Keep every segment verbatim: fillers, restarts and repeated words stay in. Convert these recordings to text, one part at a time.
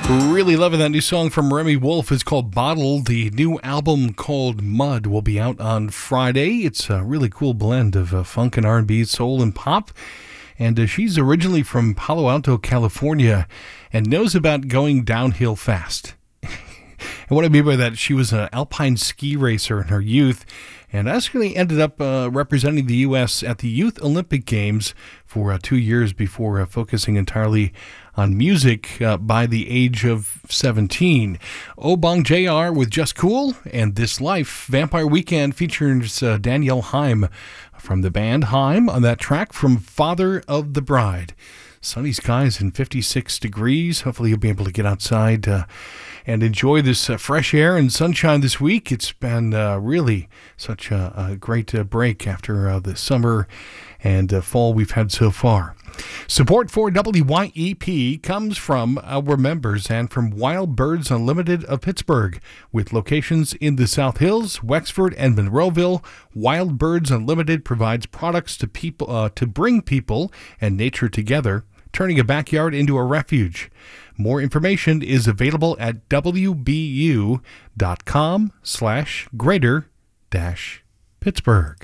Really loving that new song from Remy Wolf. It's called Bottle. The new album called Mud will be out on Friday. It's a really cool blend of uh, funk and R and B, soul and pop. And uh, she's originally from Palo Alto, California, and knows about going downhill fast. And what I mean by that, she was an alpine ski racer in her youth, and actually ended up uh, representing the U S at the Youth Olympic Games for uh, two years before uh, focusing entirely on music uh, by the age of seventeen. Obong J R with Just Cool, and This Life. Vampire Weekend features uh, Danielle Haim from the band Haim on that track from Father of the Bride. Sunny skies and fifty-six degrees. Hopefully you'll be able to get outside uh, and enjoy this uh, fresh air and sunshine this week. It's been uh, really such a, a great uh, break after uh, the summer and uh, fall we've had so far. Support for W Y E P comes from our members and from Wild Birds Unlimited of Pittsburgh. With locations in the South Hills, Wexford, and Monroeville, Wild Birds Unlimited provides products to people uh, to bring people and nature together, turning a backyard into a refuge. More information is available at w b u dot com slash greater dash Pittsburgh.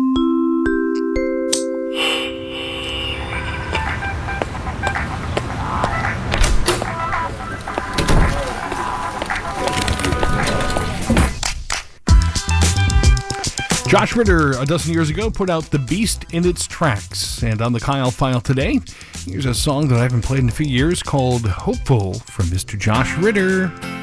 Josh Ritter, a dozen years ago, put out The Beast in Its Tracks. And on the Kyle File today, here's a song that I haven't played in a few years called Hopeful from Mister Josh Ritter.